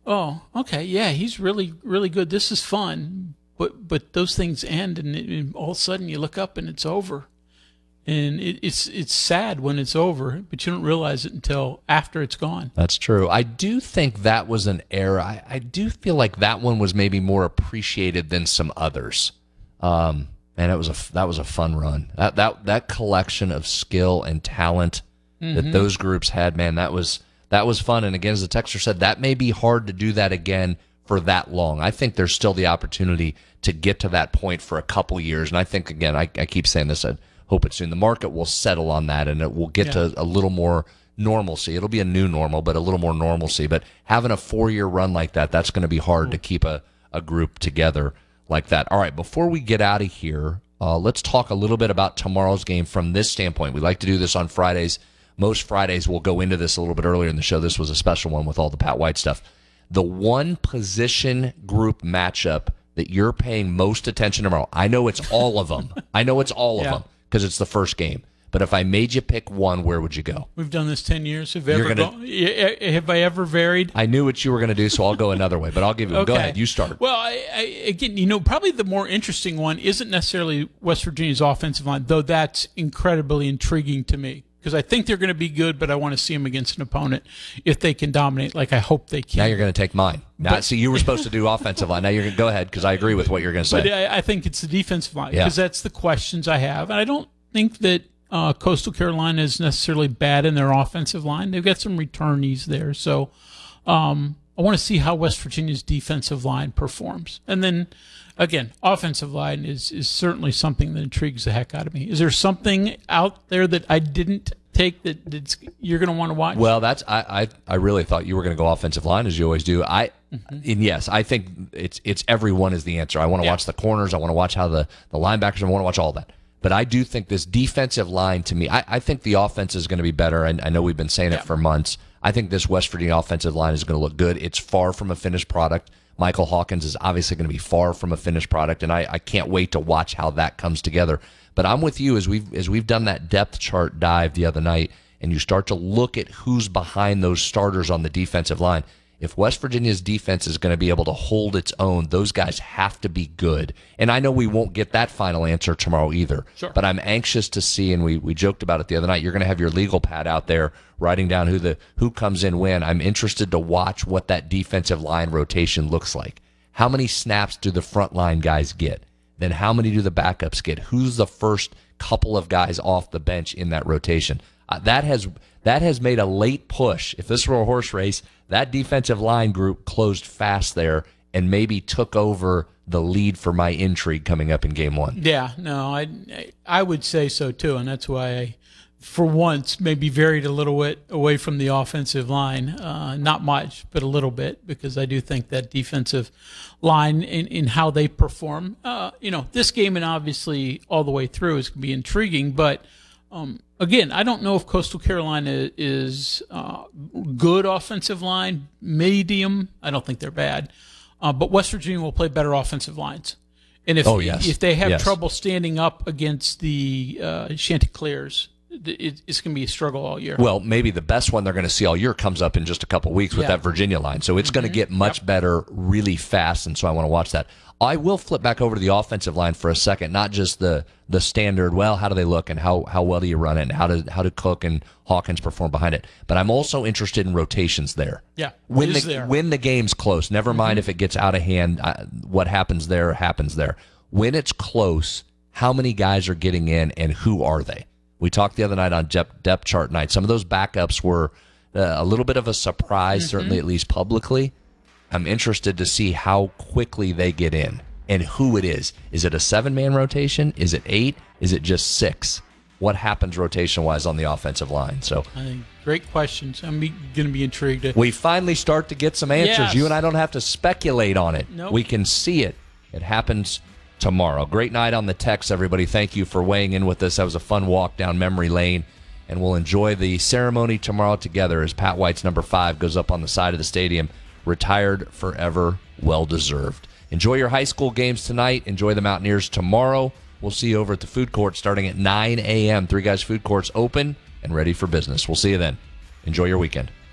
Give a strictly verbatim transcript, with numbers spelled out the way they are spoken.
Oh, okay. Yeah, he's really, really good. This is fun. But but those things end, and, it, and all of a sudden you look up and it's over. And it, it's it's sad when it's over, but you don't realize it until after it's gone. That's true. I do think that was an era. I, I do feel like that one was maybe more appreciated than some others. Um, and it was a that was a fun run. That that that collection of skill and talent mm-hmm. that those groups had, man, that was that was fun. And again, as the texter said, that may be hard to do that again for that long. I think there's still the opportunity to get to that point for a couple years. And I think, again, I, I keep saying this, I hope it's soon. The market will settle on that, and it will get yeah. to a little more normalcy. It'll be a new normal, but a little more normalcy. But having a four-year run like that, that's going to be hard to keep a, a group together like that. All right, before we get out of here, uh, let's talk a little bit about tomorrow's game from this standpoint. We like to do this on Fridays. Most Fridays we'll go into this a little bit earlier in the show. This was a special one with all the Pat White stuff. The one position group matchup that you're paying most attention to tomorrow, I know it's all of them. I know it's all of yeah. them because it's the first game. But if I made you pick one, where would you go? We've done this ten years. Have, ever gonna, gone, have I ever varied? I knew what you were going to do, so I'll go another way. But I'll give you. Okay. Go ahead. You start. Well, I, I, again, you know, probably the more interesting one isn't necessarily West Virginia's offensive line, though that's incredibly intriguing to me. Because I think they're going to be good, but I want to see them against an opponent if they can dominate like I hope they can. Now you're going to take mine. Now, but, see, you were supposed to do offensive line. Now you're going to go ahead because I agree with what you're going to say. But I, I think it's the defensive line because yeah. that's the questions I have. And I don't think that uh, Coastal Carolina is necessarily bad in their offensive line. They've got some returnees there. So um, I want to see how West Virginia's defensive line performs. And then, again, offensive line is, is certainly something that intrigues the heck out of me. Is there something out there that I didn't take that that's, you're going to want to watch? Well, that's I, I, I really thought you were going to go offensive line, as you always do. I mm-hmm. and yes, I think it's it's everyone is the answer. I want to yeah. watch the corners. I want to watch how the, the linebackers. I want to watch all that. But I do think this defensive line, to me, I, I think the offense is going to be better. And I know we've been saying yeah. it for months. I think this West Virginia offensive line is going to look good. It's far from a finished product. Michael Hawkins is obviously going to be far from a finished product, and I, I can't wait to watch how that comes together. But I'm with you as we've as we've done that depth chart dive the other night, and you start to look at who's behind those starters on the defensive line. If West Virginia's defense is going to be able to hold its own, those guys have to be good. And I know we won't get that final answer tomorrow either. Sure. But I'm anxious to see, and we, we joked about it the other night, you're going to have your legal pad out there writing down who the who comes in when. I'm interested to watch what that defensive line rotation looks like. How many snaps do the front line guys get? Then how many do the backups get? Who's the first couple of guys off the bench in that rotation? Uh, that has that has made a late push. If this were a horse race, that defensive line group closed fast there and maybe took over the lead for my intrigue coming up in game one. Yeah, no, I I would say so too, and that's why I, for once, maybe varied a little bit away from the offensive line. Uh, not much, but a little bit, because I do think that defensive line in, in how they perform, uh, you know, this game and obviously all the way through is going to be intriguing, but Um, again, I don't know if Coastal Carolina is uh, good offensive line, medium. I don't think they're bad. Uh, but West Virginia will play better offensive lines. And if oh, yes. if they have yes. trouble standing up against the uh, Chanticleers, it, it's going to be a struggle all year. Well, maybe the best one they're going to see all year comes up in just a couple weeks with yeah. that Virginia line. So it's mm-hmm. going to get much yep. better really fast, and so I want to watch that. I will flip back over to the offensive line for a second, not just the the standard, well, how do they look and how, how well do you run it and how do, how do Cook and Hawkins perform behind it. But I'm also interested in rotations there. Yeah, when the, there. when the game's close, never mm-hmm. mind if it gets out of hand, uh, what happens there happens there. When it's close, how many guys are getting in and who are they? We talked the other night on depth, depth chart night. Some of those backups were uh, a little bit of a surprise, mm-hmm. certainly at least publicly. I'm interested to see how quickly they get in and who it is. Is it a seven-man rotation? Is it eight? Is it just six? What happens rotation-wise on the offensive line? So, I think great questions. I'm going to be intrigued. To... We finally start to get some answers. Yes. You and I don't have to speculate on it. Nope. We can see it. It happens tomorrow. Great night on the text, everybody. Thank you for weighing in with us. That was a fun walk down memory lane, and we'll enjoy the ceremony tomorrow together as Pat White's number five goes up on the side of the stadium. Retired forever, well-deserved. Enjoy your high school games tonight. Enjoy the Mountaineers tomorrow. We'll see you over at the food court starting at nine a.m. Three Guys Food Court's open and ready for business. We'll see you then. Enjoy your weekend.